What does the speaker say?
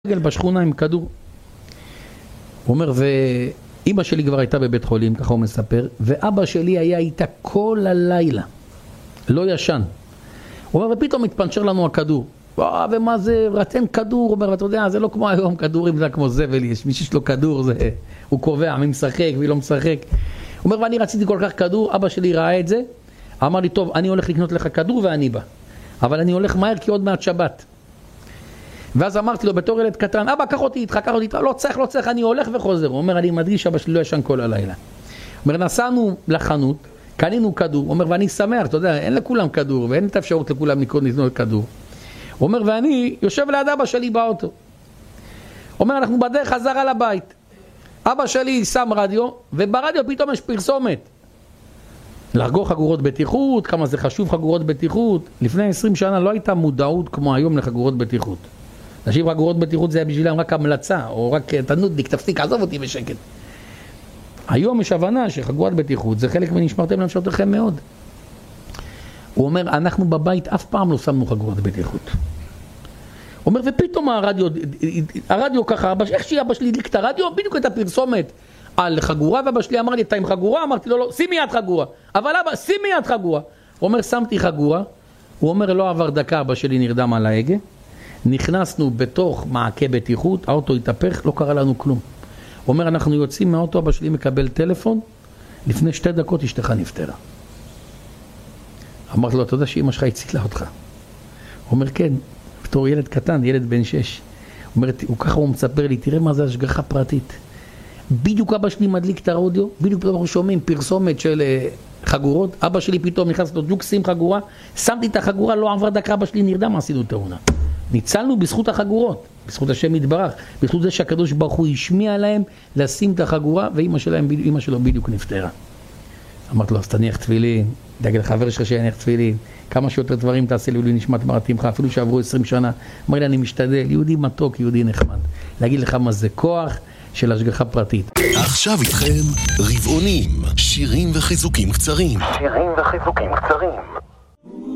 בשכונה עם כדור. הוא אומר, ואמא שלי כבר הייתה בבית חולים, ככה הוא מספר, ואבא שלי היה איתה כל הלילה, לא ישן. הוא אומר, ופתאום מתפנצ'ר לנו הכדור. ומה זה, רתן כדור, הוא אומר, ואתה יודע, זה לא כמו היום, כדורים זה כמו זבל, יש מי שיש לו כדור, הוא קובע מי משחק ומי לא משחק. הוא אומר, ואני רציתי כל כך כדור, אבא שלי ראה את זה, אמר לי, טוב, אני הולך לקנות לך כדור ואני בא. אבל אני הולך מהר כי עוד מעט שבת. ואז אמרתי לו בתור ילד קטן, אבא, קח אותי איתך, לא צריך, אני הולך וחוזר. הוא אומר, אני מדגיש, אבא שלי לא ישן כל הלילה. הוא אומר, נסענו לחנות, קנינו כדור, הוא אומר, ואני שמח, אתה יודע, אין לכולם כדור, ואין את האפשרות לכולם לקנות כדור. הוא אומר, ואני יושב ליד אבא שלי באוטו. הוא אומר, אנחנו בדרך חזרה לבית. אבא שלי שם רדיו, וברדיו פתאום יש פרסומת. לחגור חגורות בטיחות, כמה זה חשוב חגורות בטיחות. לפני 20 שנה לא הייתה מודעות כמו היום לחגורות בטיחות. אנשים חגורות בטיחות זה היה בשבילם רק המלצה, או רק תנודניק, תפסיק, עזוב אותי בשקט. היום יש הבנה שחגורת בטיחות זה חלק מנשמרתם לנפשותיכם מאוד. הוא אומר, אנחנו בבית אף פעם לא שמנו חגורת בטיחות. הוא אומר, ופתאום הרדיו ככה, איך שאבא שלי הדליק את הרדיו, בדיוק את הפרסומת על חגורה, ואבא שלי אמר לי, אתה עם חגורה? אמרתי לו, לא, שימי יד חגורה. אבל אבא, שימי יד חגורה. הוא אומר, שמתי חגורה. הוא אומר, לא עבר דקה, אבא שלי נרדם על ההגה. נכנסנו בתוך מעקה בטיחות, האוטו התהפך, לא קרה לנו כלום. הוא אומר, אנחנו יוצאים מהאוטו, אבא שלי מקבל טלפון, לפני 2 דקות אשתך נפטרה. אמרתי לו, אתה יודע שאמא שלך הצילה אותך? הוא אומר, כן, בתור ילד קטן, ילד בן 6. הוא אומר, ככה הוא מספר לי, תראה מה זה השגחה פרטית. בדיוק אבא שלי מדליק את הרדיו, בדיוק פתאום אנחנו שומעים פרסומת של חגורות, אבא שלי פתאום נכנס לו ג'וק, שים חגורה, שמתי את החגורה, לא עבר דקה, אבא שלי נרדם, עשינו תאונה. ניצלנו בזכות החגורות, בזכות השם יתברך, בזכות זה שהקדוש ברוך הוא השמיע להם לשים את החגורה, ואמא שלו בדיוק נפטרה. אמרתי לו, אז תניח תפילין, דאג לחבר שלך שיניח תפילין, כמה שיותר דברים תעשה לי נשמת מרתימך, אפילו שעברו 20 שנה. אמר לי, אני משתדל, יהודי מתוק, יהודי נחמד. להגיד לך מה זה כוח של השגחה פרטית. עכשיו איתכם רבעונים, שירים וחיזוקים קצרים.